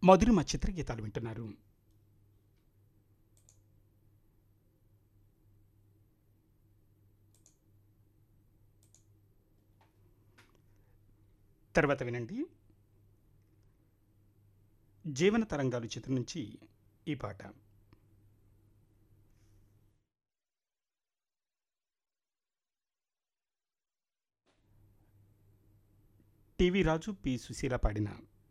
మధురిమ చిత్రగీతాలు వింటున్నారు. తర్వాత వినండి 'జీవన తరంగాలు' చిత్రం నుంచి ఈ పాట. టీవీ రాజు, పి. సుశీల పాడిన